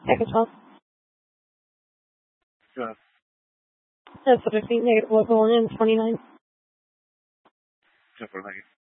Second 12. Good. That's 15, negative local 1 and 29. 10 for negative.